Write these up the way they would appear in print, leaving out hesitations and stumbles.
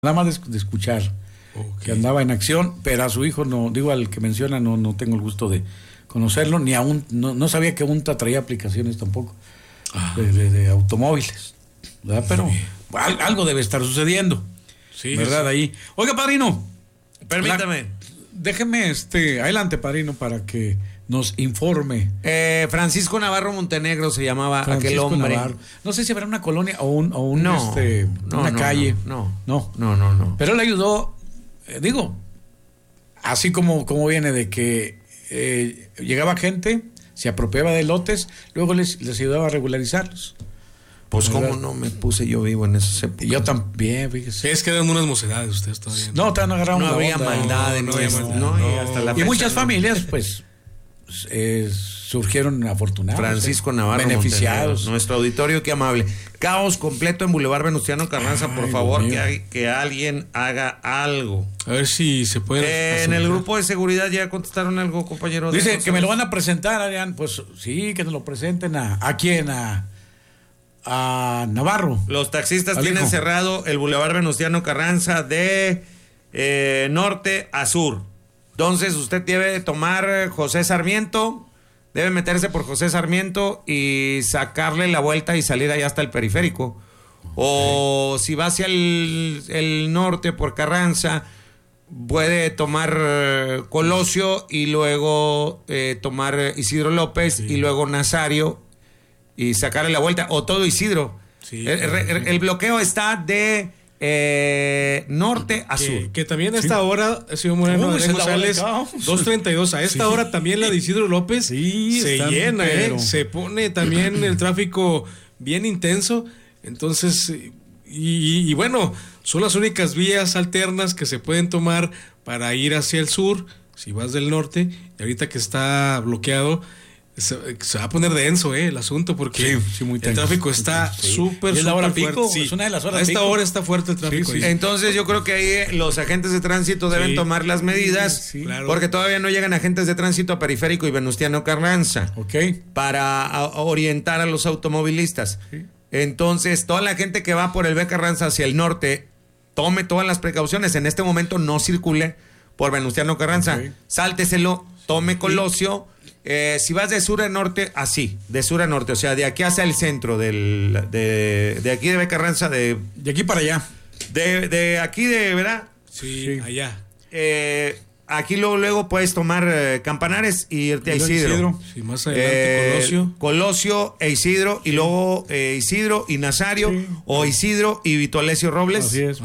nada más de escuchar que andaba en acción, pero a su hijo no, digo al que menciona, no tengo el gusto de conocerlo, ni aún, no sabía que UNTA traía aplicaciones tampoco de automóviles, ¿verdad? Pero algo debe estar sucediendo, sí, ¿verdad? Sí. Ahí. Oiga, padrino, permítame. Déjeme, adelante, padrino, para que nos informe. Francisco Navarro Montenegro se llamaba aquel hombre. Navarro. No sé si habrá una colonia o una calle. No. Pero él ayudó, así como viene de que llegaba gente, se apropiaba de lotes, luego les ayudaba a regularizarlos. Pues cómo no me puse yo vivo en esas épocas. Yo también, fíjese. Es que eran unas mocedades ustedes todavía. No, todavía no agarramos no había maldad en nuestra. Y muchas familias, pues, surgieron afortunados. Francisco Navarro beneficiados. Montenegro, nuestro auditorio, qué amable. Caos completo en Boulevard Venustiano Carranza, por favor, que alguien haga algo. A ver si se puede. En el grupo de seguridad ya contestaron algo, compañero. Dice que me lo van a presentar, Adrián. Pues sí, que nos lo presenten ¿a quién? A Navarro. Los taxistas tienen cerrado el Boulevard Venustiano Carranza de norte a sur. Entonces usted debe tomar José Sarmiento, debe meterse por José Sarmiento y sacarle la vuelta y salir allá hasta el periférico. Okay. O si va hacia el norte por Carranza, puede tomar Colosio y luego tomar Isidro López y luego Nazario y sacarle la vuelta, o todo Isidro. Sí, el bloqueo está de norte a sur. Que también a esta hora, señor Moreno, González, 2:32. A esta hora también la de Isidro López se llena, se pone también el tráfico bien intenso. Entonces, y bueno, son las únicas vías alternas que se pueden tomar para ir hacia el sur, si vas del norte, y ahorita que está bloqueado, se va a poner denso el asunto porque el tráfico está súper fuerte. Es una de las horas a esta pico. Hora está fuerte el tráfico. Entonces yo creo que ahí los agentes de tránsito deben tomar las medidas, porque todavía no llegan agentes de tránsito a Periférico y Venustiano Carranza para orientar a los automovilistas. Entonces toda la gente que va por el B Carranza hacia el norte, tome todas las precauciones. En este momento no circule por Venustiano Carranza, sálteselo, tome Colosio. Si vas de sur a norte, de sur a norte, o sea, de aquí hacia el centro, de aquí de Becarranza, de aquí para allá. De aquí de, ¿verdad? Sí. Allá. Aquí luego puedes tomar Campanares y irte a Isidro. Sí, más adelante Colosio e Isidro, y luego Isidro y Nazario, o Isidro y Vito Alessio Robles. Así es,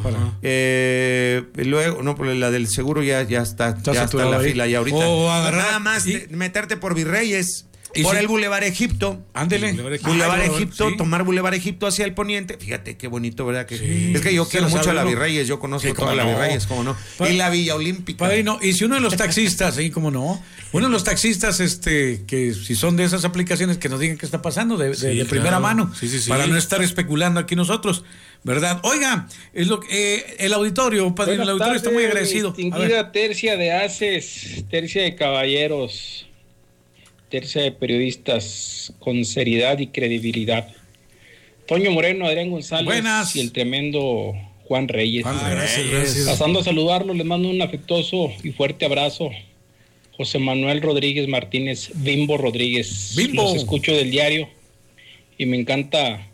luego, no, pues la del seguro ya está la fila ya ahorita. O agarrar, nada más meterte por Virreyes. Por el Boulevard Egipto. Ándele. Boulevard Egipto, tomar Boulevard Egipto hacia el poniente. Fíjate qué bonito, ¿verdad? Es que yo quiero mucho a la Virreyes, yo conozco toda la Virreyes, ¿cómo no? Y la Villa Olímpica. Padrino, y si uno de los taxistas, ¿cómo no? Uno de los taxistas, que si son de esas aplicaciones, que nos digan qué está pasando de primera mano, para no estar especulando aquí nosotros, ¿verdad? Oiga, el auditorio, padrino, el auditorio está muy agradecido. Distinguida tercia de haces, tercia de caballeros, tercia de periodistas con seriedad y credibilidad. Toño Moreno, Adrián González. Buenas. Y el tremendo Juan Reyes. Gracias. Pasando a saludarlos, les mando un afectuoso y fuerte abrazo. José Manuel Rodríguez Martínez, Bimbo Rodríguez. Los escucho del diario y me encanta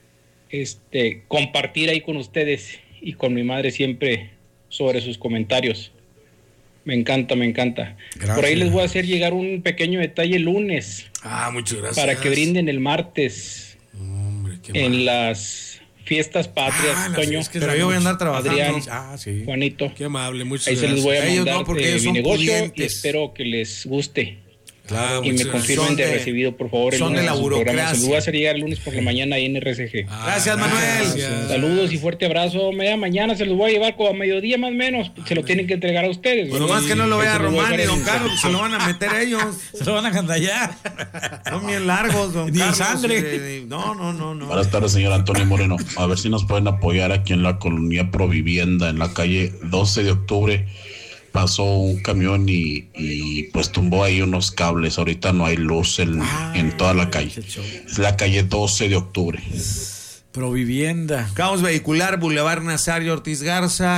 compartir ahí con ustedes y con mi madre siempre sobre sus comentarios. Me encanta. Gracias. Por ahí les voy a hacer llegar un pequeño detalle el lunes. Muchas gracias. Para que brinden el martes en las fiestas patrias, Toño. Pero yo voy a andar trabajando. Adrián, Juanito. Qué amable, muchas gracias. Ahí se les voy a mandar porque mi negocio pudientes. Y espero que les guste. Claro, y me confirmen de recibido, por favor, el lunes. Son de la burocracia. Se los voy a hacer llegar el lunes por la mañana ahí en RCG. Gracias, Manuel. Gracias. Saludos y fuerte abrazo. Mañana se los voy a llevar como a mediodía más o menos. Se lo tienen que entregar a ustedes. Bueno, más que no lo vea Román y don Carlos, se lo van a meter ellos. Se lo van a gandallar. Son bien largos, don Ni Carlos. sangre. No. Buenas tardes, señor Antonio Moreno. A ver si nos pueden apoyar aquí en la colonia Provivienda, en la calle 12 de octubre. Pasó un camión y pues tumbó ahí unos cables. Ahorita no hay luz en toda la calle. Es la calle 12 de octubre. Provivienda. Caos vehicular, Boulevard Nazario Ortiz Garza.